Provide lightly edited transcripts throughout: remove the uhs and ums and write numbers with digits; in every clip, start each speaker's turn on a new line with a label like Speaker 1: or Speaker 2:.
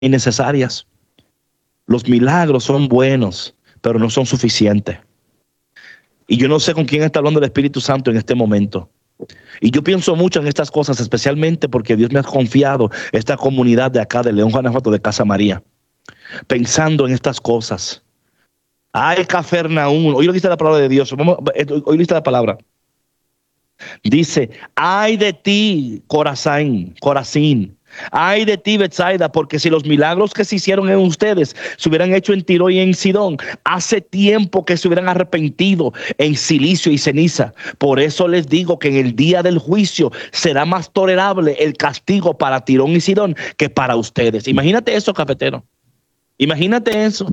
Speaker 1: innecesarias. Los milagros son buenos, pero no son suficientes. Y yo no sé con quién está hablando el Espíritu Santo en este momento. Y yo pienso mucho en estas cosas, especialmente porque Dios me ha confiado esta comunidad de acá de León, Guanajuato, de Casa María, pensando en estas cosas. Ay, Cafarnaúm, hoy lo dice la palabra de Dios. Hoy dice la palabra. Dice, ay de ti, Corazín. Ay de ti, Betsaida, porque si los milagros que se hicieron en ustedes se hubieran hecho en Tiro y en Sidón, hace tiempo que se hubieran arrepentido en silicio y ceniza. Por eso les digo que en el día del juicio será más tolerable el castigo para Tirón y Sidón que para ustedes. Imagínate eso, cafetero. Imagínate eso.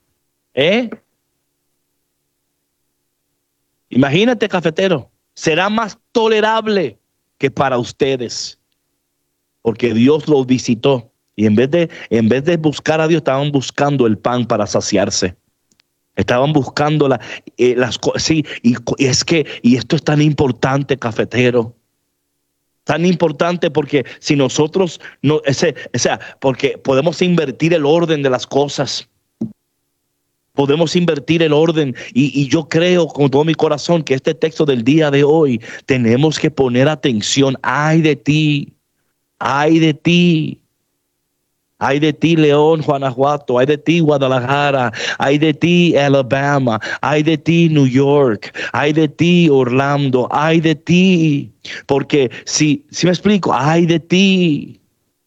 Speaker 1: Imagínate, cafetero. Será más tolerable que para ustedes. Porque Dios los visitó y en vez de buscar a Dios, estaban buscando el pan para saciarse. Estaban buscando las cosas. Sí, y esto es tan importante, cafetero. Tan importante porque si nosotros no, porque podemos invertir el orden de las cosas. Podemos invertir el orden y yo creo con todo mi corazón que este texto del día de hoy tenemos que poner atención. Ay de ti. Ay de ti, León, Guanajuato, ay de ti, Guadalajara, ay de ti, Alabama, ay de ti, New York, ay de ti, Orlando, ay de ti, porque si me explico, ay de ti,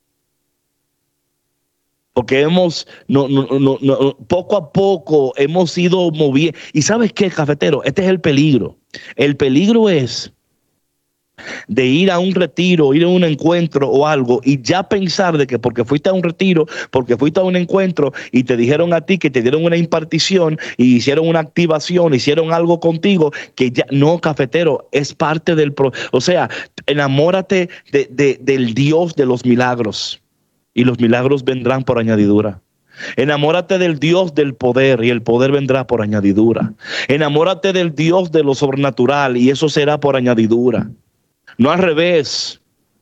Speaker 1: porque poco a poco hemos ido moviendo, y ¿sabes qué, cafetero? Este es el peligro es de ir a un retiro, ir a un encuentro o algo y ya pensar de que porque fuiste a un retiro, porque fuiste a un encuentro y te dijeron a ti que te dieron una impartición y hicieron una activación, hicieron algo contigo, que ya no, cafetero, es parte del o sea, enamórate del Dios de los milagros y los milagros vendrán por añadidura. Enamórate del Dios del poder y el poder vendrá por añadidura. Enamórate del Dios de lo sobrenatural y eso será por añadidura. No al revés.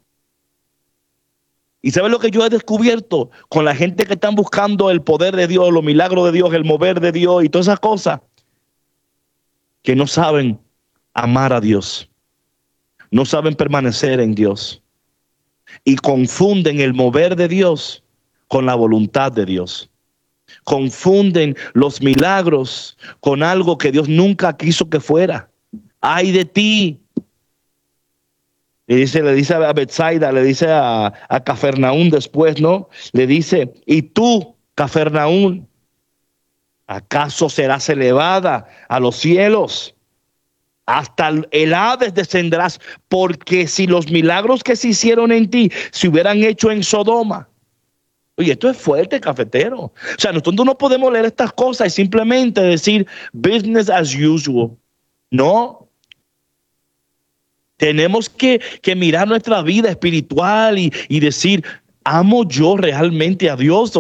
Speaker 1: ¿Y sabes lo que yo he descubierto con la gente que están buscando el poder de Dios, los milagros de Dios, el mover de Dios y todas esas cosas? Que no saben amar a Dios. No saben permanecer en Dios. Y confunden el mover de Dios con la voluntad de Dios. Confunden los milagros con algo que Dios nunca quiso que fuera. Ay de ti. Le dice a Betsaida, le dice a Cafarnaúm después, ¿no? Le dice, y tú, Cafarnaúm, ¿acaso serás elevada a los cielos? Hasta el Hades descenderás, porque si los milagros que se hicieron en ti se hubieran hecho en Sodoma. Oye, esto es fuerte, cafetero. O sea, nosotros no podemos leer estas cosas y simplemente decir business as usual. No. Tenemos que mirar nuestra vida espiritual y decir, ¿amo yo realmente a Dios?